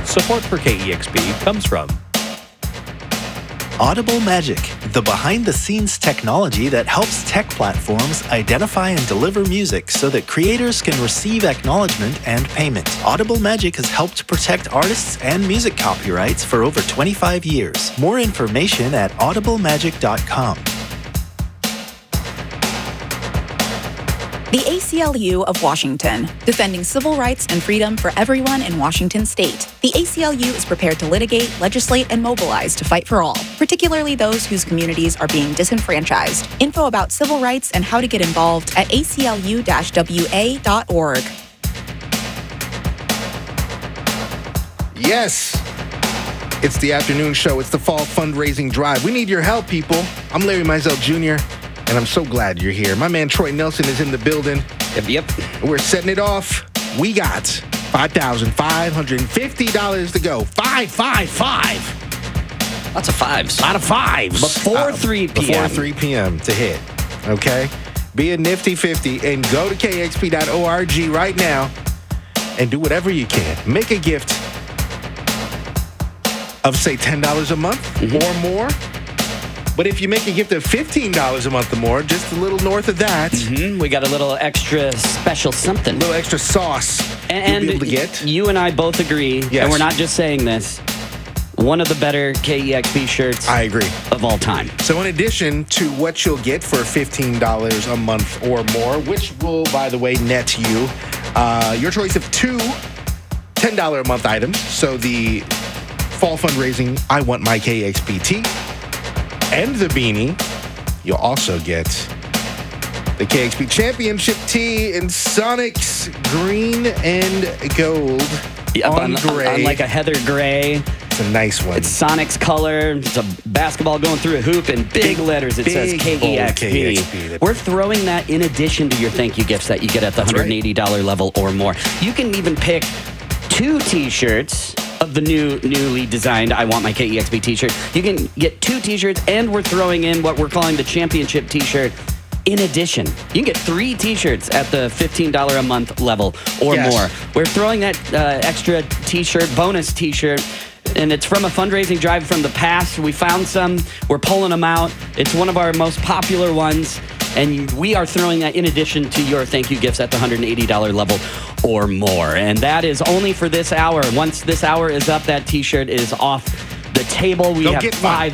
Support for KEXP comes from Audible Magic, the behind-the-scenes technology that helps tech platforms identify and deliver music so that creators can receive acknowledgement and payment. Audible Magic has helped protect artists and music copyrights for over 25 years. More information at audiblemagic.com. The ACLU of Washington, defending civil rights and freedom for everyone in Washington state. The ACLU is prepared to litigate, legislate, and mobilize to fight for all, particularly those whose communities are being disenfranchised. Info about civil rights and how to get involved at aclu-wa.org. Yes, it's the afternoon show. It's the fall fundraising drive. We need your help, people. I'm Larry Mizell Jr., and I'm so glad you're here. My man Troy Nelson is in the building. Yep. We're setting it off. We got $5,550 to go. Five. Lots of fives. A lot of fives. Before 3 p.m. Before 3 p.m. to hit. Okay? Be a nifty 50 and go to kxp.org right now and do whatever you can. Make a gift of, say, $10 a month or more. But if you make a gift of $15 a month or more, just a little north of that, we got a little extra special something. a little extra sauce And you'll be able to get. You and I both agree, Yes. and we're not just saying this, one of the better KEXP shirts I agree. of all time. So in addition to what you'll get for $15 a month or more, which will, by the way, net you your choice of two $10 a month items. So the fall fundraising I Want My KEXP tee and the beanie. You'll also get the KEXP Championship tee in Sonic's green and gold on gray. On like a heather gray. It's a nice one. It's Sonic's color. It's a basketball going through a hoop in big letters. It says big, bold KEXP. KEXP. We're throwing that in addition to your thank you gifts that you get at the That's right. $180 level or more. You can even pick 2 t-shirts of the newly designed I Want My KEXP t-shirt. You can get 2 t-shirts, and we're throwing in what we're calling the championship t-shirt in addition. You can get 3 t-shirts at the $15 a month level or Yes. more. We're throwing that extra t-shirt, bonus t-shirt, and it's from a fundraising drive from the past. We found some. We're pulling them out. It's one of our most popular ones. And we are throwing that in addition to your thank you gifts at the $180 level or more. And that is only for this hour. Once this hour is up, that t-shirt is off the table. We Go have get one.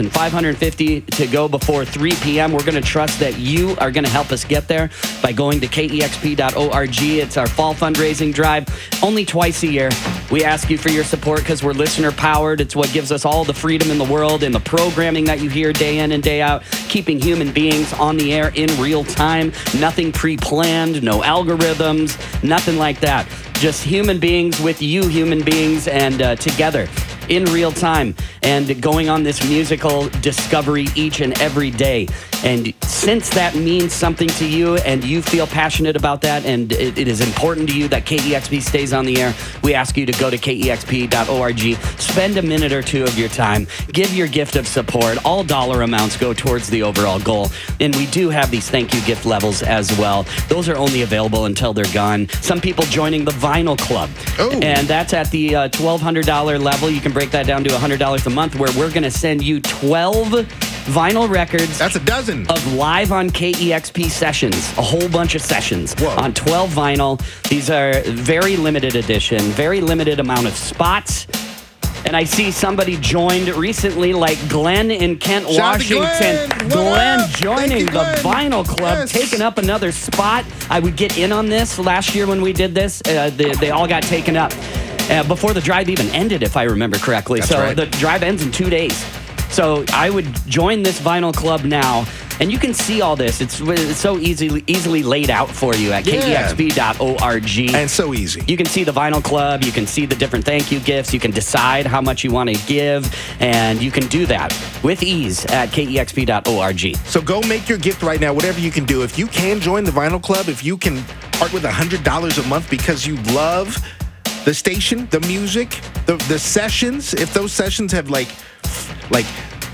$5,550 to go before 3 p.m. We're going to trust that you are going to help us get there by going to kexp.org. It's our fall fundraising drive. Only twice a year. We ask you for your support because we're listener powered. It's what gives us all the freedom in the world and the programming that you hear day in and day out, keeping human beings on the air in real time. Nothing pre-planned, no algorithms, nothing like that. Just human beings with you human beings and together in real time and going on this musical discovery each and every day. And since that means something to you and you feel passionate about that and it is important to you that KEXP stays on the air, we ask you to go to kexp.org, spend a minute or two of your time, give your gift of support. All dollar amounts go towards the overall goal. And we do have these thank you gift levels as well. Those are only available until they're gone. Some people joining the Vinyl Club. Oh. And that's at the $1,200 level. You can break that down to $100 a month, where we're going to send you 12 vinyl records. That's a dozen. Of live on KEXP sessions, a whole bunch of sessions Whoa. on 12 vinyl. These are very limited edition, very limited amount of spots. And I see somebody joined recently, like Glenn in Kent, Shout out to Washington. Glenn. What Glenn up? joining Thank you, the Glenn. Vinyl Club, Yes. taking up another spot. I would get in on this last year when we did this. They all got taken up before the drive even ended, if I remember correctly. That's so right. the drive ends in 2 days. So I would join this Vinyl Club now, and you can see all this. It's so easily laid out for you at Yeah. kexp.org. And so easy. You can see the Vinyl Club. You can see the different thank you gifts. You can decide how much you want to give, and you can do that with ease at kexp.org. So go make your gift right now, whatever you can do. If you can join the Vinyl Club, if you can part with $100 a month because you love the station, the music, the sessions, if those sessions have like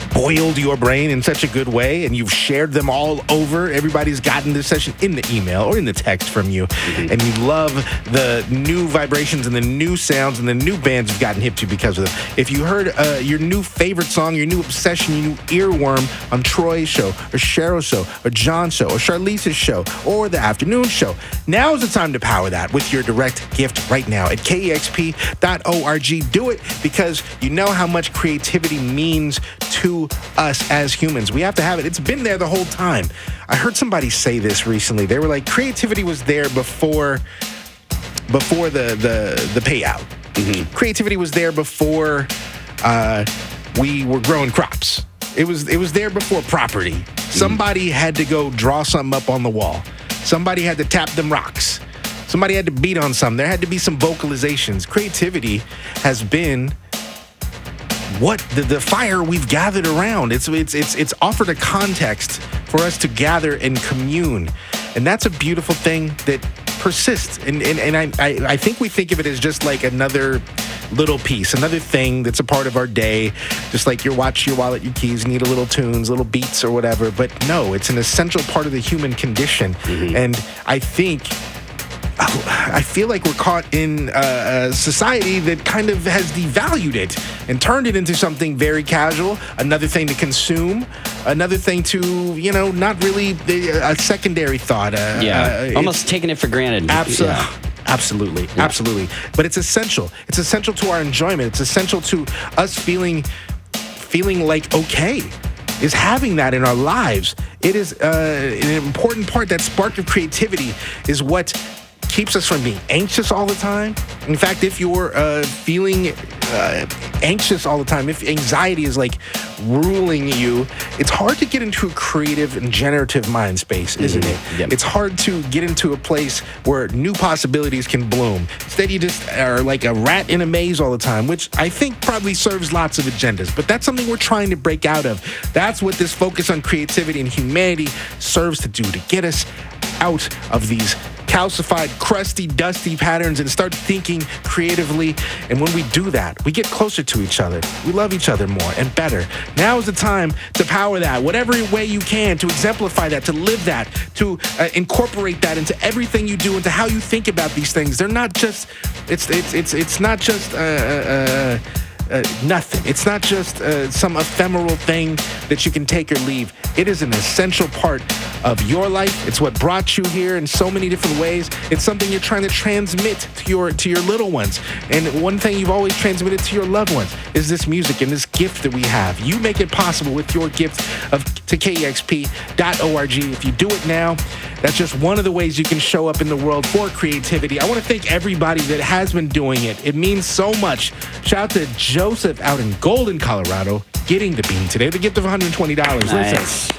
spoiled your brain in such a good way, and you've shared them all over. Everybody's gotten this session in the email or in the text from you, and you love the new vibrations and the new sounds and the new bands you've gotten hip to because of them. If you heard your new favorite song, your new obsession, your new earworm on Troy's show, or Cheryl's show, or John's show, or Charlize's show, or the afternoon show, now is the time to power that with your direct gift right now at KEXP.org. Do it because you know how much creativity means to us as humans. We have to have it. It's been there the whole time. I heard somebody say this recently. They were like, creativity was there before the payout. Mm-hmm. Creativity was there before we were growing crops. It was there before property. Somebody had to go draw something up on the wall. Somebody had to tap them rocks. Somebody had to beat on something. There had to be some vocalizations. Creativity has been what the fire we've gathered around. It's offered a context for us to gather and commune, and that's a beautiful thing that persists. And I think we think of it as just like another little piece, another thing that's a part of our day, just like your watch, your wallet, your keys, need a little tunes, little beats or whatever. But no, it's an essential part of the human condition. Mm-hmm. And I feel like we're caught in a society that kind of has devalued it and turned it into something very casual, another thing to consume, another thing to, not really a secondary thought. Almost taking it for granted. Absolutely. But it's essential. It's essential to our enjoyment. It's essential to us feeling like okay. Is having that in our lives. It is an important part. That spark of creativity is what keeps us from being anxious all the time. In fact, if you're feeling anxious all the time, if anxiety is like ruling you, it's hard to get into a creative and generative mind space, isn't it? Yep. It's hard to get into a place where new possibilities can bloom. Instead, you just are like a rat in a maze all the time, which I think probably serves lots of agendas, but that's something we're trying to break out of. That's what this focus on creativity and humanity serves to do, to get us out of these calcified, crusty, dusty patterns and start thinking creatively. And when we do that, we get closer to each other. We love each other more and better. Now is the time to power that, whatever way you can, to exemplify that, to live that, to incorporate that into everything you do, into how you think about these things. They're not just, it's not just nothing. It's not just some ephemeral thing that you can take or leave. It is an essential part of your life. It's what brought you here in so many different ways. It's something you're trying to transmit to your little ones. And one thing you've always transmitted to your loved ones is this music and this gift that we have. You make it possible with your gift to KEXP.org. If you do it now, that's just one of the ways you can show up in the world for creativity. I want to thank everybody that has been doing it. It means so much. Shout out to Joseph out in Golden, Colorado, getting the beanie today. The gift of $120. Nice. Listen.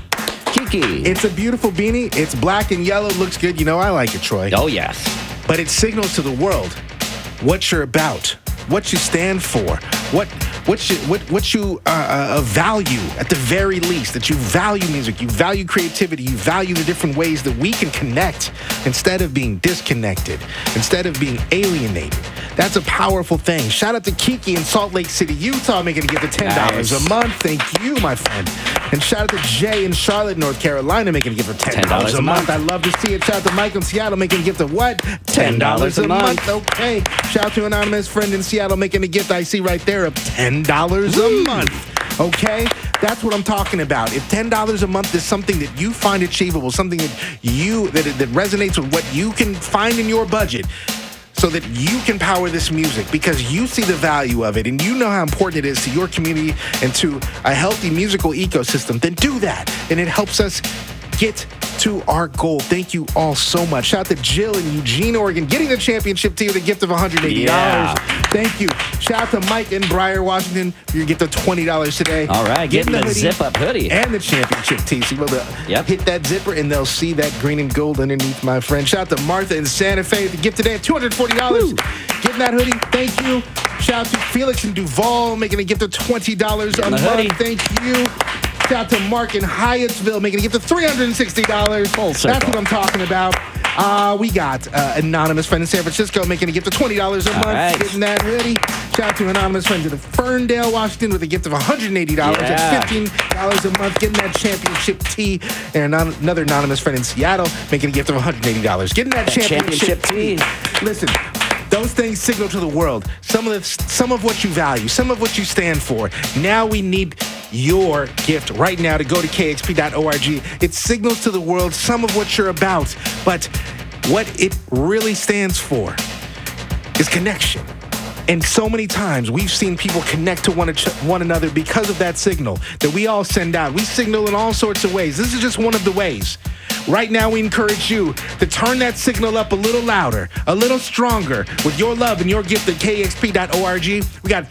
Kiki. It's a beautiful beanie. It's black and yellow. Looks good. You know I like it, Troy. Oh, yes. But it signals to the world what you're about, what you stand for, what you value at the very least, that you value music, you value creativity, you value the different ways that we can connect instead of being disconnected, instead of being alienated. That's a powerful thing. Shout out to Kiki in Salt Lake City, Utah, making a gift of $10 a month. Thank you, my friend. And shout out to Jay in Charlotte, North Carolina, making a gift of $10 a month. I love to see it. Shout out to Mike in Seattle, making a gift of what? $10 a month. Okay. Shout out to Anonymous friend in Seattle, making a gift I see right there of $10 a month. Okay? That's what I'm talking about. If $10 a month is something that you find achievable, something that resonates with what you can find in your budget, so that you can power this music because you see the value of it and you know how important it is to your community and to a healthy musical ecosystem, then do that. And it helps us get to our goal. Thank you all so much. Shout out to Jill in Eugene, Oregon, getting the championship team with a gift of $180. Yeah. Thank you. Shout out to Mike in Briar, Washington, for your gift of $20 today. All right, getting the zip-up hoodie. And the championship tee. So you'll hit that zipper and they'll see that green and gold underneath, my friend. Shout out to Martha in Santa Fe. The gift today of $240. Woo. Getting that hoodie. Thank you. Shout out to Felix in Duval, making a gift of $20 a month. Hoodie. Thank you. Shout out to Mark in Hyattsville, making a gift of $360. Full circle. That's what I'm talking about. We got Anonymous friend in San Francisco making a gift of $20 a month. Right. Getting that hoodie. Shout out to anonymous friends of Ferndale, Washington, with a gift of $180 Yeah. and $15 a month, getting that championship tee. And another anonymous friend in Seattle making a gift of $180, getting that championship tee. Listen, those things signal to the world some of what you value, some of what you stand for. Now we need your gift right now to go to kxp.org. It signals to the world some of what you're about, but what it really stands for is connection. And so many times we've seen people connect to one another because of that signal that we all send out. We signal in all sorts of ways. This is just one of the ways. Right now, we encourage you to turn that signal up a little louder, a little stronger with your love and your gift at kxp.org. We got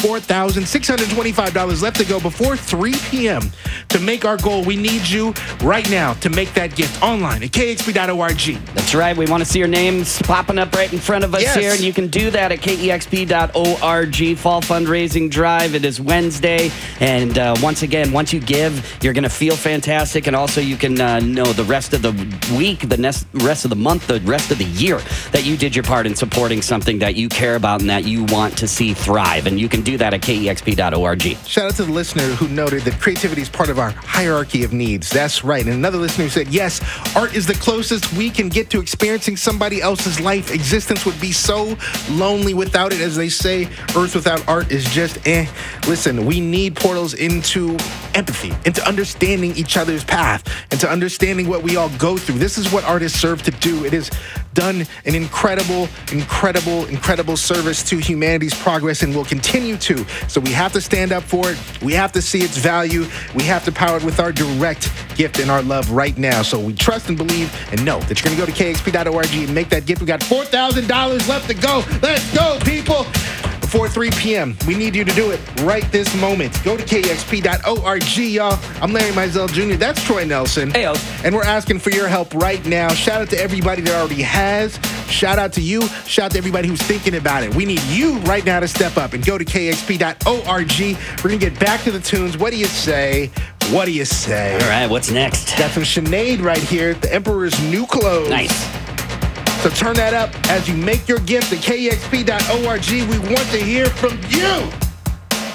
$4,625 left to go before 3 p.m. To make our goal, we need you right now to make that gift online at kxp.org. That's right. We want to see your names popping up right in front of us here, and you can do that at kexp.org. Fall fundraising drive. It is Wednesday, and once again, once you give, you're going to feel fantastic, and also you can know the rest of the week, rest of the month, the rest of the year that you did your part in supporting something that you care about and that you want to see thrive. And you can do that at kexp.org. Shout out to the listener who noted that creativity is part of our hierarchy of needs. That's right. And another listener who said, yes, art is the closest we can get to experiencing somebody else's life. Existence would be so lonely without it. As they say, earth without art is just eh. Listen, we need portals into empathy, into understanding each other's path, and to understanding what we all go through. This is what art is served to do. It has done an incredible service to humanity's progress and will continue to. So we have to stand up for it. We have to see its value. We have to power it with our direct gift and our love right now. So we trust and believe and know that you're going to go to kxp.org and make that gift. We got $4,000 left to go. Let's go, people. Before 3 p.m. We need you to do it right this moment. Go to kxp.org, y'all. I'm Larry Mizell Jr. That's Troy Nelson. Heyo. And we're asking for your help right now. Shout out to everybody that already has. Shout out to you. Shout out to everybody who's thinking about it. We need you right now to step up and go to kxp.org. We're going to get back to the tunes. What do you say? What do you say? All right, what's next? Got some Sinead right here. The Emperor's New Clothes. Nice. So turn that up as you make your gift at kxp.org. We want to hear from you.